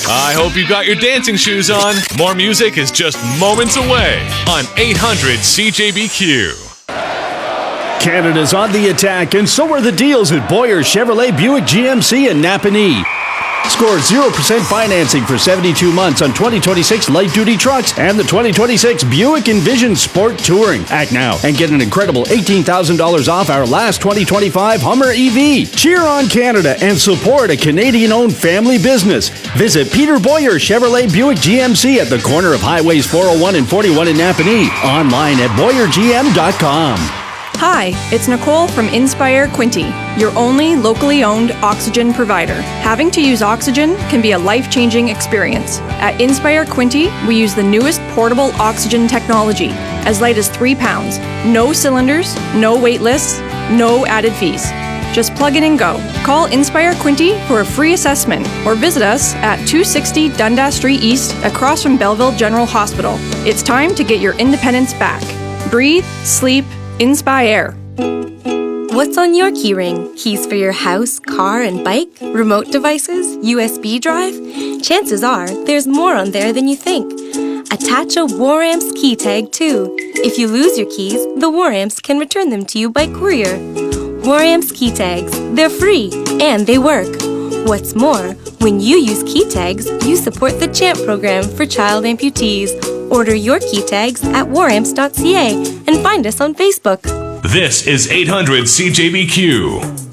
I hope you got your dancing shoes on. More music is just moments away on 800 CJBQ. Canada's on the attack, and so are the deals at Boyer Chevrolet Buick GMC in Napanee. Score 0% financing for 72 months on 2026 light-duty trucks and the 2026 Buick Envision Sport Touring. Act now and get an incredible $18,000 off our last 2025 Hummer EV. Cheer on Canada and support a Canadian-owned family business. Visit Peter Boyer Chevrolet Buick GMC at the corner of Highways 401 and 41 in Napanee. Online at BoyerGM.com. Hi, it's Nicole from Inspire Quinte, your only locally owned oxygen provider. Having to use oxygen can be a life-changing experience. At Inspire Quinte, we use the newest portable oxygen technology, as light as 3 pounds. No cylinders, no wait lists, no added fees. Just plug in and go. Call Inspire Quinte for a free assessment or visit us at 260 Dundas Street East across from Belleville General Hospital. It's time to get your independence back. Breathe, sleep, Inspire. What's on your keyring? Keys for your house, car, and bike? Remote devices? USB drive? Chances are there's more on there than you think. Attach a Waramps key tag too. If you lose your keys, the Waramps can return them to you by courier. Waramps key tags. They're free and they work. What's more, when you use key tags, you support the CHAMP program for child amputees. Order your key tags at waramps.ca and find us on Facebook. This is 800 CJBQ.